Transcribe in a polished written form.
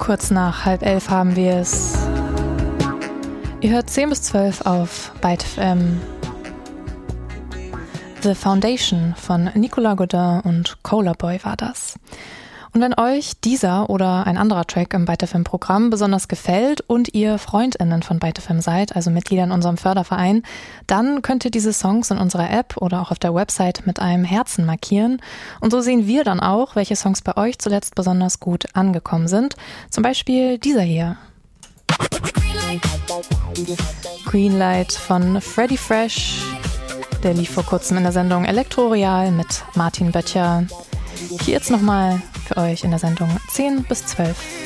Kurz nach 10:30 haben wir es. Ihr hört 10 bis 12 auf Byte FM. The Foundation von Nicolas Godin und Cola Boy war das. Und wenn euch dieser oder ein anderer Track im Byte FM Programm besonders gefällt und ihr FreundInnen von Byte FM seid, also Mitglieder in unserem Förderverein, dann könnt ihr diese Songs in unserer App oder auch auf der Website mit einem Herzen markieren. Und so sehen wir dann auch, welche Songs bei euch zuletzt besonders gut angekommen sind. Zum Beispiel dieser hier. Greenlight von Freddy Fresh. Der lief vor kurzem in der Sendung Elektroreal mit Martin Böttcher. Hier jetzt nochmal für euch in der Sendung 10 bis 12.